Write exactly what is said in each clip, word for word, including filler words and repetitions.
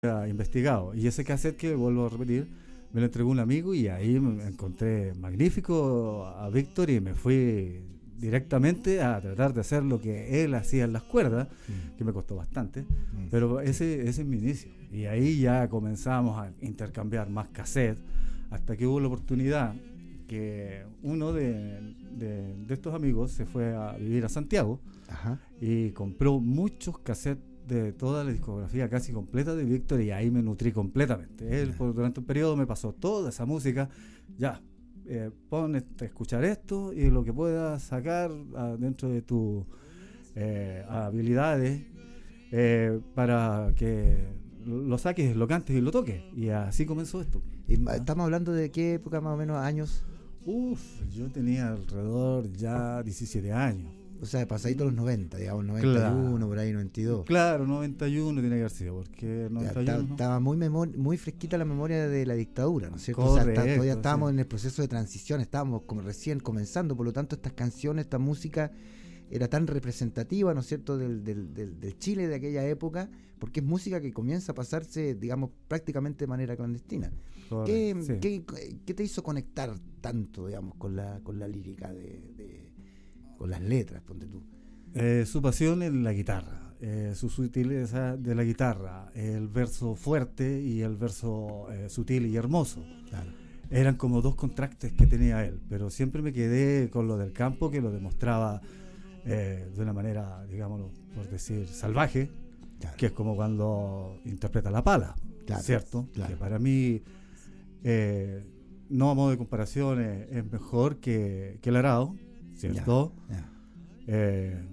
había investigado. Y ese cassette, que vuelvo a repetir, me lo entregó un amigo y ahí me encontré magnífico a Víctor y me fui directamente a tratar de hacer lo que él hacía en las cuerdas, mm. que me costó bastante, mm. pero ese, ese es mi inicio. Y ahí ya comenzamos a intercambiar más cassettes hasta que hubo la oportunidad que uno de, de, de estos amigos se fue a vivir a Santiago. Ajá. Y compró muchos cassettes de toda la discografía casi completa de Víctor y ahí me nutrí completamente. Él por, durante un periodo me pasó toda esa música, ya, eh, pon a escuchar esto y lo que puedas sacar a, dentro de tus eh, habilidades eh, para que lo saques, lo cantes y lo toques. Y así comenzó esto. ¿Y estamos hablando de qué época, más o menos, años? Uf, yo tenía alrededor ya diecisiete años. O sea, pasadito los noventa, digamos, noventa y uno, claro, por ahí, noventa y dos. Claro, noventa y uno tiene que haber sido, porque noventa y uno... Ya, estaba muy, memor- muy fresquita la memoria de la dictadura, ¿no es cierto? Correcto, o sea, está, todavía estábamos sí. en el proceso de transición, estábamos como recién comenzando, por lo tanto estas canciones, esta música era tan representativa, ¿no es cierto?, del, del, del, del Chile de aquella época, porque es música que comienza a pasarse, digamos, prácticamente de manera clandestina. ¿Qué, sí. ¿qué, ¿Qué te hizo conectar tanto, digamos, con la, con la lírica de... de con las letras, ponte tú? Eh, su pasión en la guitarra, eh, su sutileza de la guitarra, el verso fuerte y el verso eh, sutil y hermoso. Claro. Eran como dos contrastes que tenía él, pero siempre me quedé con lo del campo, que lo demostraba eh, de una manera, digámoslo, por decir, salvaje, claro. que es como cuando interpreta la pala, claro, ¿cierto? Claro. Que para mí, eh, no a modo de comparación, es, es mejor que, que el arado, ¿cierto? Ya, ya. Eh,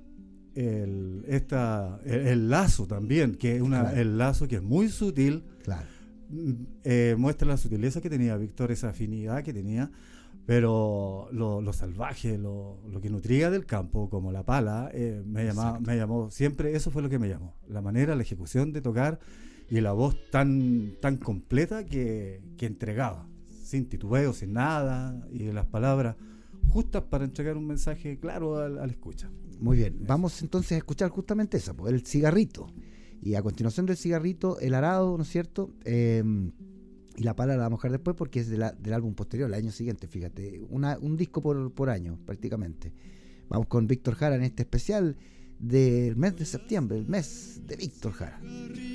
el, esta, el, el lazo también, que es una, claro. el lazo que es muy sutil, claro. eh, muestra la sutileza que tenía Víctor, esa afinidad que tenía, pero lo, lo salvaje, lo, lo que nutría del campo, como la pala, eh, me, llamaba, me llamó siempre, eso fue lo que me llamó, la manera, la ejecución de tocar y la voz tan, tan completa que, que entregaba, sin titubeo, sin nada, y las palabras justas para entregar un mensaje claro al, al escucha. Muy bien, vamos entonces a escuchar justamente esa, pues, el cigarrito. Y a continuación del cigarrito, el arado, ¿no es cierto? Eh, y la pala la vamos a dejar después porque es de la, del álbum posterior, el año siguiente, fíjate. Una, un disco por, por año, prácticamente. Vamos con Víctor Jara en este especial del mes de septiembre, el mes de Víctor Jara.